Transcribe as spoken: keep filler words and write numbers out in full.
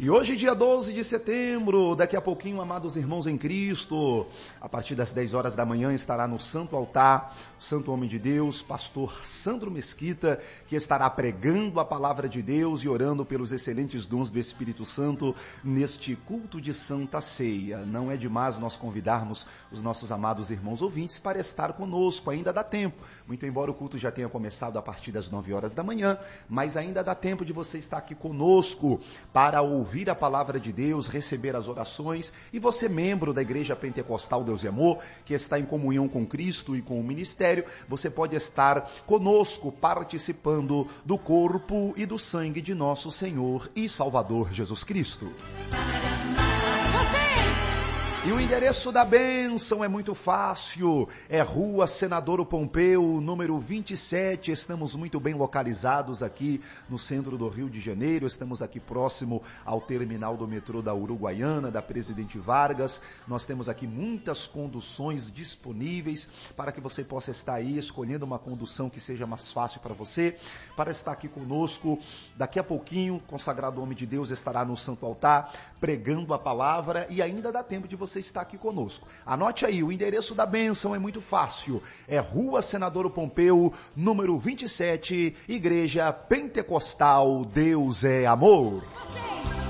E hoje, dia doze de setembro, daqui a pouquinho, amados irmãos em Cristo, a partir das dez horas da manhã, estará no Santo Altar, o Santo Homem de Deus, pastor Sandro Mesquita, que estará pregando a palavra de Deus e orando pelos excelentes dons do Espírito Santo neste culto de Santa Ceia. Não é demais nós convidarmos os nossos amados irmãos ouvintes para estar conosco, ainda dá tempo. Muito embora o culto já tenha começado a partir das nove horas da manhã, mas ainda dá tempo de você estar aqui conosco para ouvir ouvir a palavra de Deus, receber as orações, e você, membro da Igreja Pentecostal Deus e Amor, que está em comunhão com Cristo e com o ministério, você pode estar conosco participando do corpo e do sangue de nosso Senhor e Salvador Jesus Cristo. E o endereço da bênção é muito fácil, é Rua Senador Pompeu, número vinte e sete, estamos muito bem localizados aqui no centro do Rio de Janeiro, estamos aqui próximo ao terminal do metrô da Uruguaiana, da Presidente Vargas, nós temos aqui muitas conduções disponíveis para que você possa estar aí escolhendo uma condução que seja mais fácil para você, para estar aqui conosco. Daqui a pouquinho, o consagrado homem de Deus estará no Santo Altar, pregando a palavra, e ainda dá tempo de você estar aqui conosco. Anote aí, o endereço da bênção é muito fácil, é Rua Senador Pompeu, número vinte e sete, Igreja Pentecostal Deus é Amor.